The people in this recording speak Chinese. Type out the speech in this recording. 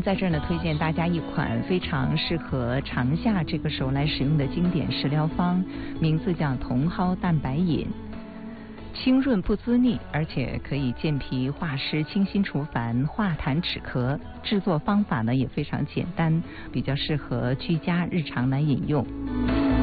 在这儿呢推荐大家一款非常适合长夏这个时候来使用的经典食疗方，名字叫茼蒿蛋白饮。清润不滋腻，而且可以健脾化湿、清心除烦、化痰止咳。制作方法呢也非常简单，比较适合居家日常来饮用。